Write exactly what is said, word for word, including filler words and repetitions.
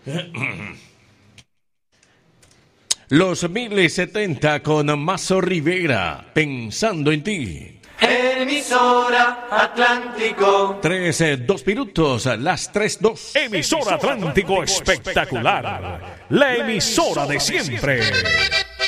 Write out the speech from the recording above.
Los mil setenta con Mazo Rivera, pensando en ti. Emisora Atlántico. Tres, eh, dos minutos, las tres, dos. Emisora Atlántico espectacular. La emisora de siempre.